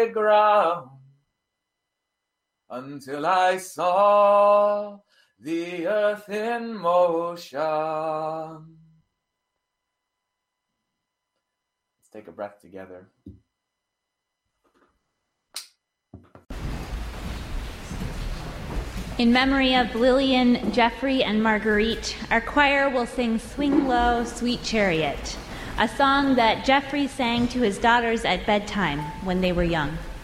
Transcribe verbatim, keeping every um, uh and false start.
solid ground until I saw the earth in motion. Let's take a breath together. In memory of Lillian, Jeffrey, and Marguerite, our choir will sing Swing Low, Sweet Chariot, a song that Jeffrey sang to his daughters at bedtime when they were young.